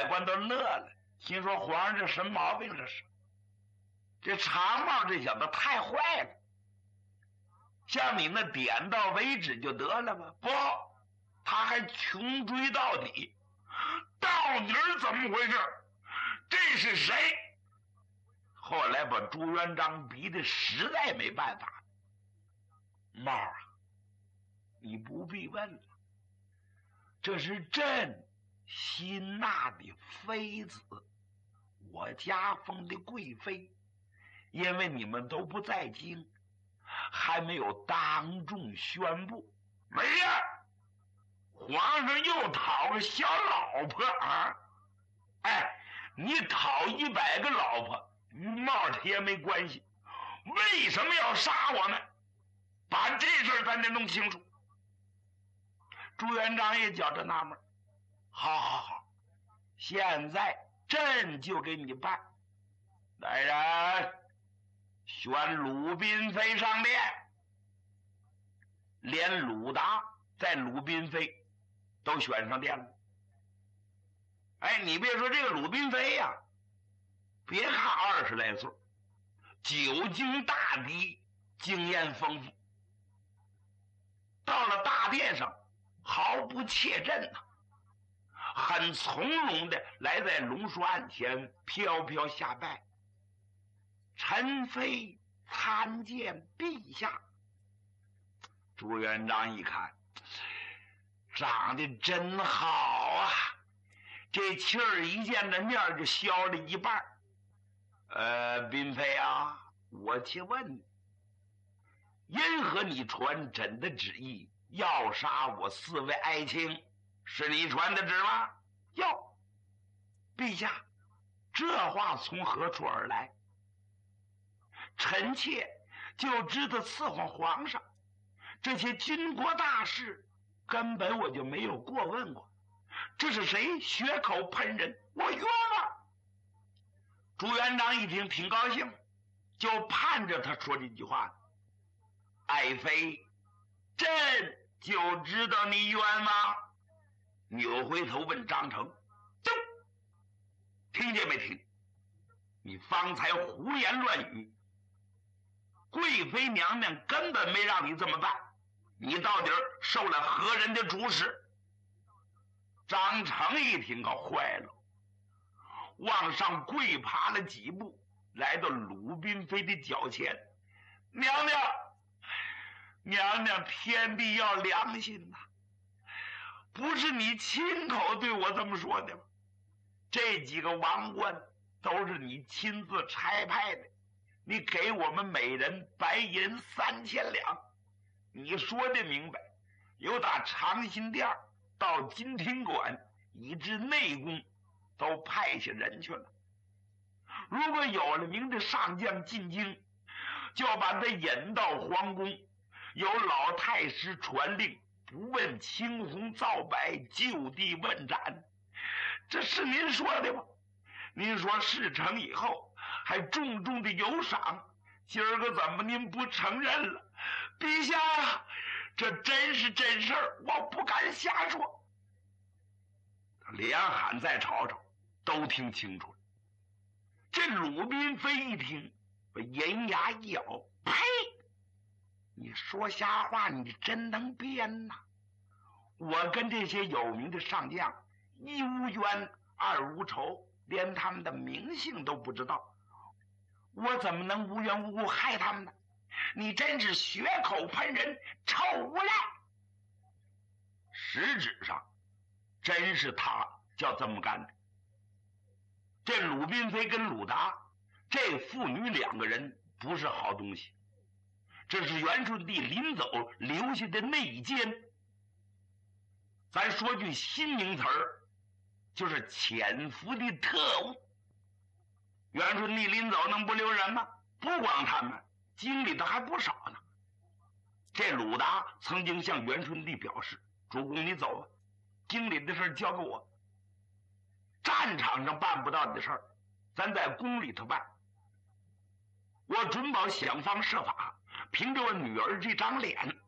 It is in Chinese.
外官都乐了，心说皇上这什么毛病这是？这长帽这小子太坏了，像你那点到为止就得了吧？不，他还穷追到底，到底怎么回事？这是谁？后来把朱元璋逼得实在没办法。帽啊，你不必问了，这是朕新纳的妃子，我家封的贵妃，因为你们都不在京，还没有当众宣布。没呀，皇上又讨个小老婆啊！哎，你讨100个老婆与帽子也没关系，为什么要杀我们？把这事儿咱得弄清楚。朱元璋也觉着纳闷，好，现在朕就给你办。来人，选鲁宾妃上殿。连鲁达在鲁宾妃都选上殿了。哎，你别说这个鲁宾妃呀，别看20来岁，久经大敌，经验丰富，到了大殿上毫不怯阵呐，很从容的来在龙书案前飘飘下拜。臣妃参见陛下。朱元璋一看，长得真好啊，这气儿一见着面就消了一半。嫔妃啊，我且问你，因何你传朕的旨意要杀我4位爱卿？是你传的旨吗？要。陛下，这话从何处而来？臣妾就知道伺候皇上，这些军国大事根本我就没有过问过。这是谁血口喷人？我冤枉！朱元璋一听挺高兴，就盼着他说这句话。爱妃，朕就知道你冤枉。扭回头问张成，听见没听？你方才胡言乱语，贵妃娘娘根本没让你这么办，你到底受了何人的主使？张成一听可坏了，往上跪爬了几步，来到鲁宾妃的脚前。娘娘，天地要良心呐，不是你亲口对我这么说的吗？这几个王官都是你亲自差派的，你给我们每人白银3000两。你说的明白，由打长辛店到金庭馆以至内宫都派下人去了。如果有了名的上将进京，就把他引到皇宫，由老太师传令，不问青红皂白，就地问斩。这是您说的吗？您说事成以后还重重的有赏，今儿个怎么您不承认了？陛下，这真是真事儿，我不敢瞎说。连喊再吵吵，都听清楚了。这鲁宾妃一听，把银牙一咬，呸！你说瞎话，你真能编呐！我跟这些有名的上将一无冤二无仇，连他们的名姓都不知道，我怎么能无缘无故害他们呢？你真是血口喷人，臭无赖！实质上真是他叫这么干的。这鲁宾妃跟鲁达这父女2个人不是好东西，这是元顺帝临走留下的内奸。咱说句新名词儿，就是潜伏的特务。元顺帝临走能不留人吗？不光他们，京里头还不少呢。这鲁达曾经向元顺帝表示，主公你走吧，京里的事交给我，战场上办不到的事儿，咱在宫里头办。我准保想方设法，凭着我女儿这张脸，